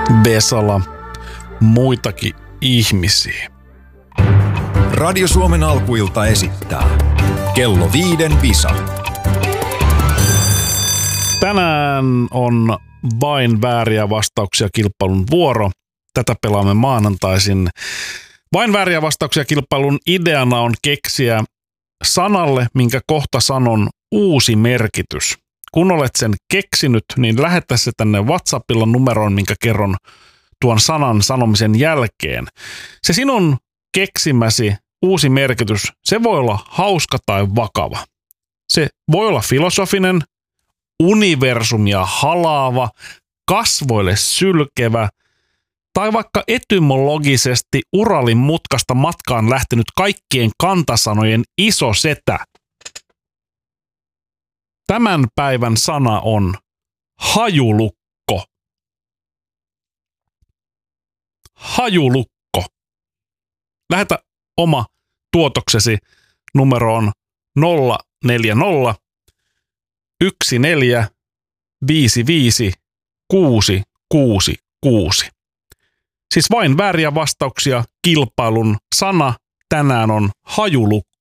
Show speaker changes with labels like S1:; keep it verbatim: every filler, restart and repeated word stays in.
S1: Vesala, muitakin ihmisiä.
S2: Radio Suomen alkuilta esittää Kello viiden Visa.
S1: Tänään on vain vääriä vastauksia -kilpailun vuoro. Tätä pelaamme maanantaisin. Vain vääriä vastauksia -kilpailun ideana on keksiä sanalle, minkä kohta sanon, uusi merkitys. Kun olet sen keksinyt, niin lähetä se tänne WhatsAppilla numeroon, minkä kerron tuon sanan sanomisen jälkeen. Se sinun keksimäsi uusi merkitys, se voi olla hauska tai vakava. Se voi olla filosofinen, universumia halaava, kasvoille sylkevä tai vaikka etymologisesti Uralin mutkasta matkaan lähtenyt kaikkien kantasanojen iso setä. Tämän päivän sana on hajulukko. Hajulukko. Lähetä oma tuotoksesi numeroon nolla neljä nolla yksi neljä viisi viisi kuusi kuusi kuusi. Siis vain vääriä vastauksia -kilpailun sana tänään on hajulukko.